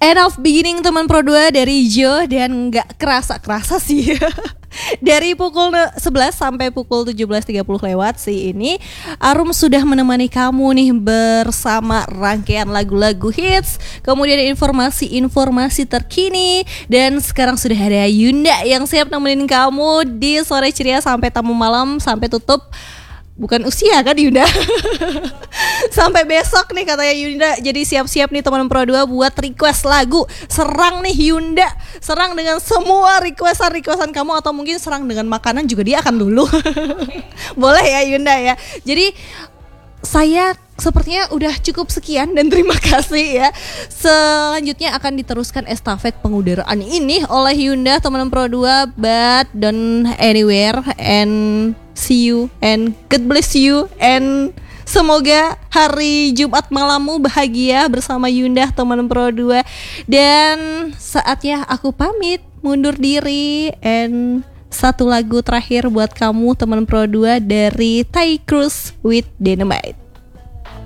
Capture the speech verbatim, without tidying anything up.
End of beginning teman Pro dua dari Jo. Dan gak kerasa-kerasa sih dari pukul sebelas sampai pukul tujuh belas tiga puluh lewat sih ini Arum sudah menemani kamu nih bersama rangkaian lagu-lagu hits, kemudian informasi-informasi terkini. Dan sekarang sudah ada Yunda yang siap nemenin kamu di sore ceria sampai tamu malam, sampai tutup. Bukan usia kan Yunda. Sampai besok nih katanya Yunda. Jadi siap-siap nih teman Pro dua buat request lagu. Serang nih Yunda. Serang dengan semua requestan-requestan kamu. Atau mungkin serang dengan makanan juga dia akan dulu. Boleh ya Yunda ya. Jadi saya sepertinya udah cukup sekian dan terima kasih ya. Selanjutnya akan diteruskan estafet pengudaraan ini oleh Yunda teman Pro dua. But don't anywhere and see you and God bless you and semoga hari Jumat malammu bahagia bersama Yunda teman Pro dua. Dan saatnya aku pamit mundur diri. And satu lagu terakhir buat kamu teman Pro dua dari Thai Cruise with Dynamite.